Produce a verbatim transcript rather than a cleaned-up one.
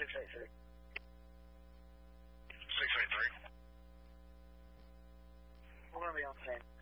six eight three. six eight three. We're going to be on scene.